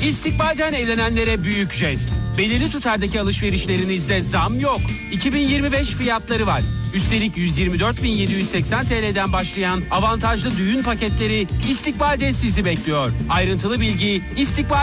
İstikbalden evlenenlere büyük jest. Belirli tutardaki alışverişlerinizde zam yok. 2025 fiyatları var. Üstelik 124.780 TL'den başlayan avantajlı düğün paketleri İstikbal'de sizi bekliyor. Ayrıntılı bilgi İstikbal